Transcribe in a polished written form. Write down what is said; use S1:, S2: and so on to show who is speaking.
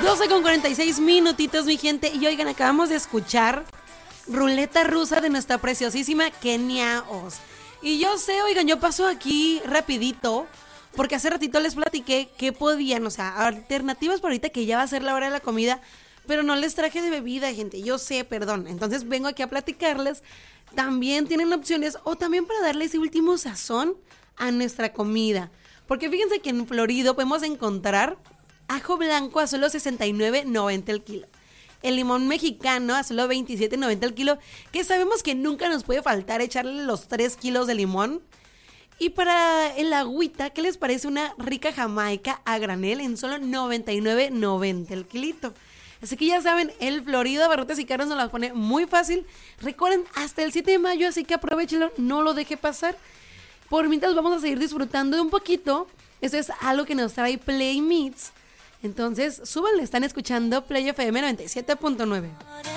S1: 12:46 mi gente. Y oigan, acabamos de escuchar Ruleta Rusa de nuestra preciosísima Kenia Os. Y yo sé, oigan, yo paso aquí rapidito, porque hace ratito les platiqué que podían, o sea, alternativas por ahorita que ya va a ser la hora de la comida, pero no les traje de bebida, gente, yo sé, perdón. Entonces vengo aquí a platicarles. También tienen opciones, o también para darle ese último sazón a nuestra comida. Porque fíjense que en Florido podemos encontrar ajo blanco a solo $69.90 el kilo. El limón mexicano a solo $27.90 el kilo, que sabemos que nunca nos puede faltar echarle los 3 kilos de limón. Y para el agüita, ¿qué les parece una rica jamaica a granel en solo $99.90 el kilito? Así que ya saben, el Florido Abarrotes y Carnes nos las pone muy fácil. Recuerden, hasta el 7 de mayo, así que aprovechenlo, no lo deje pasar. Por mientras vamos a seguir disfrutando de un poquito. Esto es algo que nos trae Play Meets. Entonces, súbanle, están escuchando Play FM 97.9.